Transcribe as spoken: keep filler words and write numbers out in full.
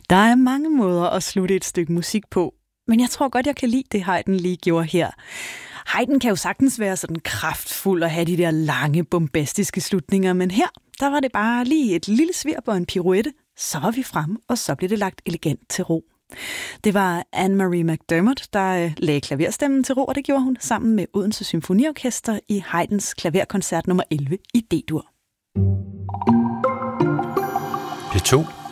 Der er mange måder at slutte et stykke musik på, men jeg tror godt, jeg kan lide det, Haydn lige gjorde her. Haydn kan jo sagtens være sådan kraftfuld og have de der lange, bombastiske slutninger, men her, der var det bare lige et lille svirp og en pirouette, så var vi fremme, og så blev det lagt elegant til ro. Det var Anne-Marie McDermott, der lagde klaverstemmen til ro, og det gjorde hun sammen med Odense Symfoniorkester i Haydns klaverkoncert nummer elleve i D-dur. P to